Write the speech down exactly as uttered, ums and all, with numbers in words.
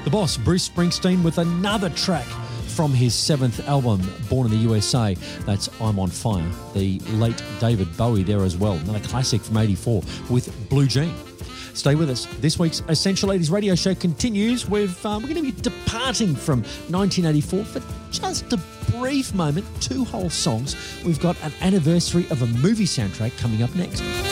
The Boss, Bruce Springsteen, with another track from his seventh album, Born in the U S A. That's I'm on Fire. The late David Bowie there as well. Another classic from eighty-four with Blue Jean. Stay with us. This week's Essential eighties radio show continues with, um, we're going to be departing from nineteen eighty-four for just a brief moment, two whole songs. We've got an anniversary of a movie soundtrack coming up next.